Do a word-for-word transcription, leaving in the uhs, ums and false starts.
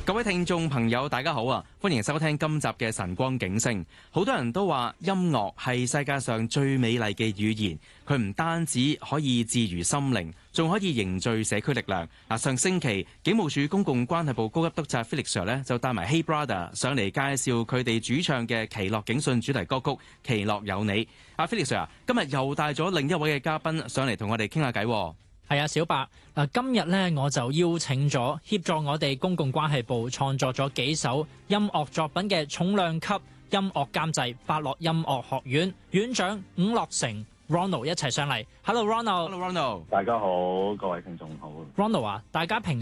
各位聽眾朋友，大家好啊！歡迎收聽今集嘅晨光警聲。好多人都話音樂係世界上最美麗嘅語言，佢唔單止可以治癒心靈，仲可以凝聚社區力量。嗱，上星期警務處公共關係部高級督察 Felix Sir 咧就帶埋 Hey Brother 上嚟介紹佢哋主唱嘅《奇樂警訊》主題歌曲《奇樂有你》。阿 Felix Sir 啊，今日又帶咗另一位嘅嘉賓上嚟同我哋傾下偈。 係啊，小白嗱，今日咧我就邀請咗協助我哋公共關係部創作咗幾首音樂作品嘅重量級音樂監製百樂音樂學院院長伍樂成 Ronald 一齊上嚟。Hello Ronald。Hello Ronald。 大家好，各位聽眾好。 Ronald 啊，大家平